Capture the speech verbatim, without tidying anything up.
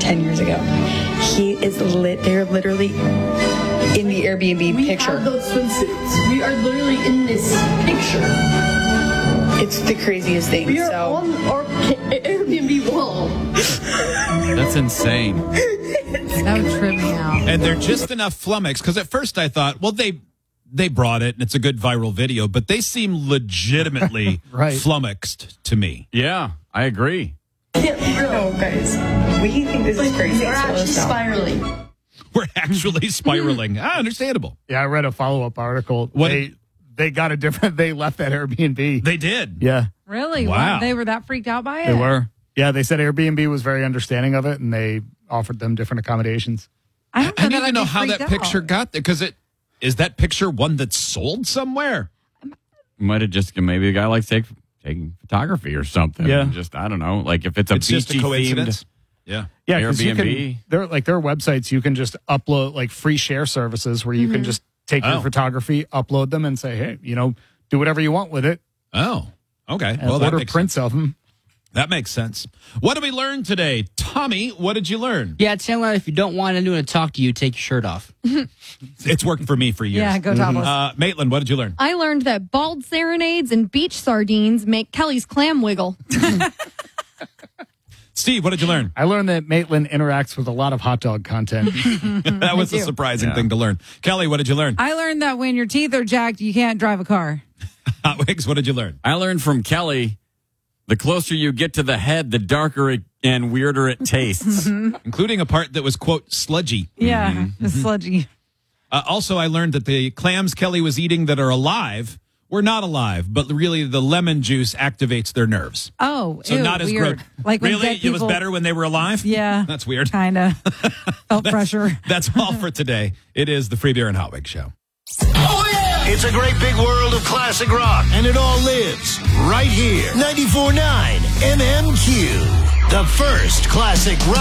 ten years ago. He is lit. They're literally in the Airbnb we picture. We have those swimsuits. We are literally in this picture. It's the craziest thing. We are so. on our Airbnb wall. That's insane. That would trip me out. And they're just enough flummoxed, because at first I thought, well, they they brought it and it's a good viral video, but they seem legitimately right. flummoxed to me. Yeah, I agree. No, guys, we think this like, is crazy. We're so actually let's not. We're spiraling. actually spiraling. Ah, understandable. Yeah, I read a follow-up article. What They they got a different. They left that Airbnb. They did. Yeah, Really? Wow. They were that freaked out by it? they were. Yeah, they said Airbnb was very understanding of it, and they offered them different accommodations. I don't know, I need that to I'd know be how that freaked picture out. got there, because it is that picture one that's sold somewhere. Might have just maybe the guy likes take, taking photography or something. Yeah. And just I don't know. Like if it's a It's just a beachy coincidence. themed Yeah. Yeah, 'cause you Airbnb. can, they're like their websites. You can just upload like free share services where you can just take Oh. your photography, upload them, and say, hey, you know, do whatever you want with it. Oh, okay. And Well, that order makes prints of them. That makes sense. What did we learn today? Tommy, what did you learn? Yeah, Chandler, if you don't want anyone to talk to you, take your shirt off. It's worked for me for years. Yeah, go topless. Uh, Maitland, what did you learn? I learned that bald serenades and beach sardines make Kelly's clam wiggle. Steve, what did you learn? I learned that Maitland interacts with a lot of hot dog content. That was a too. surprising Yeah. thing to learn. Kelly, what did you learn? I learned that when your teeth are jacked, you can't drive a car. Hot Wigs, what did you learn? I learned from Kelly, the closer you get to the head, the darker it, and weirder it tastes. Including a part that was, quote, sludgy. Yeah, the sludgy. Uh, also, I learned that the clams Kelly was eating that are alive were not alive, but really the lemon juice activates their nerves. Oh, So ew, not as weird. gross. Like when really? dead It was people- better when they were alive? Yeah. That's weird. Kind of. Felt That's- pressure. That's all for today. It is the Free Beer and Hot Wig Show. Oh, yeah! It's a great big world of classic rock, and it all lives right here. ninety-four point nine M M Q, the first classic rock.